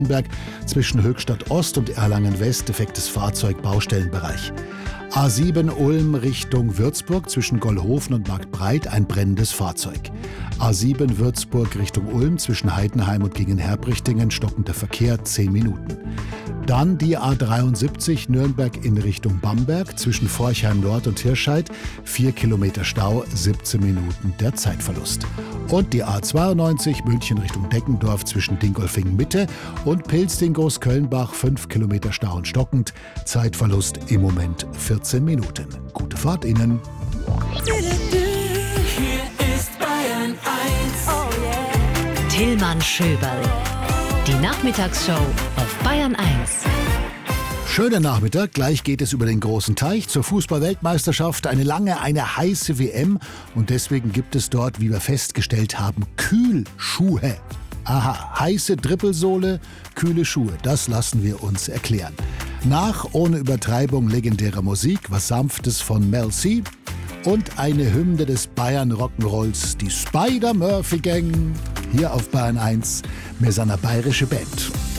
Berg zwischen Höchstadt Ost und Erlangen West defektes Fahrzeug, Baustellenbereich. A7 Ulm Richtung Würzburg zwischen Gollhofen und Marktbreit ein brennendes Fahrzeug. A7 Würzburg Richtung Ulm zwischen Heidenheim und Gingen-Herbrichtingen stockender Verkehr 10 Minuten. Dann die A73 Nürnberg in Richtung Bamberg zwischen Forchheim Nord und Hirscheid 4 Kilometer Stau, 17 Minuten der Zeitverlust. Und die A92 München Richtung Deckendorf zwischen Dingolfing Mitte und Pilzdingos Kölnbach 5 Kilometer Stau und stockend, Zeitverlust im Moment 14 Minuten. Gute Fahrt Ihnen! Hier ist Bayern 1. Oh yeah. Tillmann Schöberl. Die Nachmittagsshow auf Bayern 1. Schöner Nachmittag, gleich geht es über den großen Teich zur Fußball-Weltmeisterschaft. Eine heiße WM und deswegen gibt es dort, wie wir festgestellt haben, Kühlschuhe. Aha, heiße Trippelsohle, kühle Schuhe, das lassen wir uns erklären. Nach ohne Übertreibung legendärer Musik, was Sanftes von Mel C. Und eine Hymne des Bayern Rock'n'Rolls, die Spider-Murphy Gang, hier auf Bayern 1 mit seiner bayerische Band.